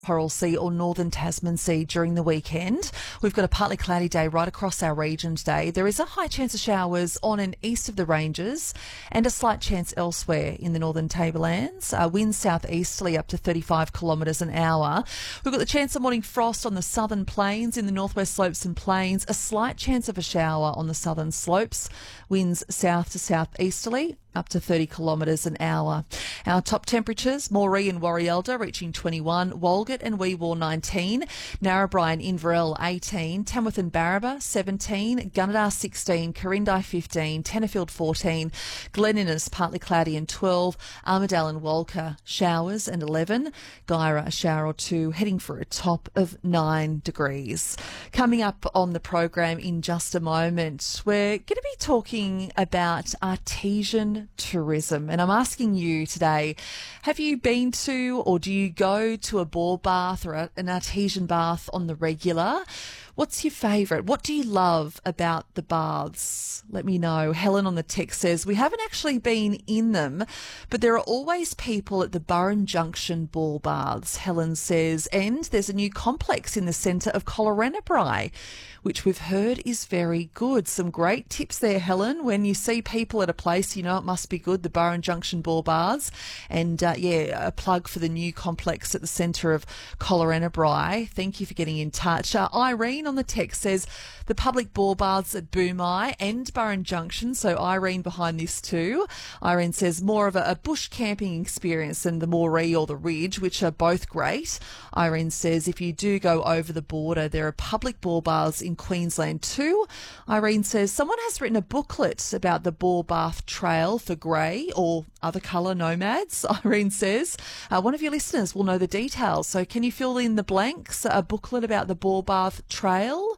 Coral Sea or northern Tasman Sea during the weekend. We've got a partly cloudy day right across our region today. There is a high chance of showers on and east of the ranges and a slight chance elsewhere in the northern tablelands. Winds southeasterly up to 35 kilometres an hour. We've got the chance of morning frost on the southern plains, in the northwest slopes and plains. A slight chance of a shower on the southern slopes. Winds south to southeasterly up to 30 kilometres an hour. Our top temperatures: Moree and Warialda reaching 21, Walgett and Wee Waa 19, Narrabri and Inverell 18, Tamworth and Barraba 17, Gunnedah 16, Corindai 15, Tenterfield 14, Glen Innes partly cloudy and 12, Armidale and Walker showers and 11, Guyra a shower or two, heading for a top of 9 degrees. Coming up on the program in just a moment, we're going to be talking about artesian tourism, and I'm asking you today, have you been to or do you go to a bore bath or an artesian bath on the regular? What's your favourite? What do you love about the baths? Let me know. Helen on the text says, we haven't actually been in them, but there are always people at the Burren Junction ball baths, Helen says, and there's a new complex in the centre of Collarenebri, which we've heard is very good. Some great tips there, Helen. When you see people at a place, you know it must be good, the Burren Junction ball baths. And a plug for the new complex at the centre of Collarenebri. Thank you for getting in touch. Irene on the text says the public ball baths at Boomai and Burren Junction. So Irene behind this too. Irene says more of a bush camping experience than the Moree or the Ridge, which are both great. Irene says if you do go over the border, there are public ball baths in Queensland too. Irene says someone has written a booklet about the ball bath trail for grey or other colour nomads. Irene says one of your listeners will know the details. So can you fill in the blanks? A booklet about the ball bath trail?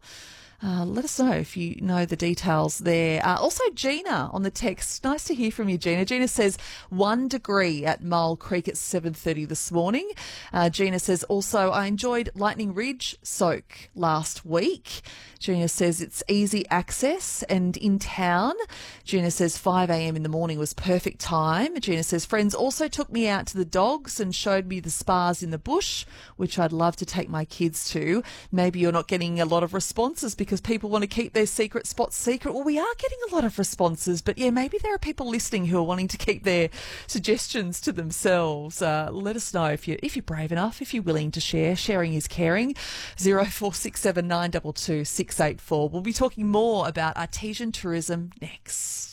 Let us know if you know the details there. Also, Gina on the text. Nice to hear from you, Gina. Gina says 1 degree at Mull Creek at 7:30 this morning. Gina says also, I enjoyed Lightning Ridge soak last week. Gina says it's easy access and in town. Gina says 5 a.m. in the morning was perfect time. Gina says friends also took me out to the dogs and showed me the spas in the bush, which I'd love to take my kids to. Maybe you're not getting a lot of responses because people want to keep their secret spots secret. Well, we are getting a lot of responses, but yeah, maybe there are people listening who are wanting to keep their suggestions to themselves. Let us know if you're brave enough, if you're willing to share. Sharing is caring. 0467 922 684. We'll be talking more about artesian tourism next.